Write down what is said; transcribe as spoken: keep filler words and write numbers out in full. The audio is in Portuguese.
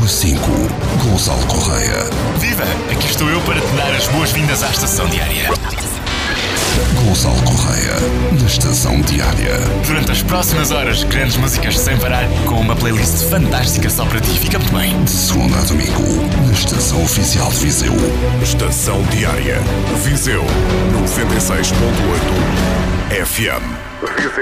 Número cinco. Gonçalo Correia. Viva! Aqui estou eu para te dar as boas-vindas à Estação Diária. Gonçalo Correia, na Estação Diária. Durante as próximas horas, grandes músicas sem parar, com uma playlist fantástica só para ti. Fica muito bem. De segunda a domingo, na Estação Oficial de Viseu. Estação Diária. Viseu noventa e seis ponto oito F M. Viseu.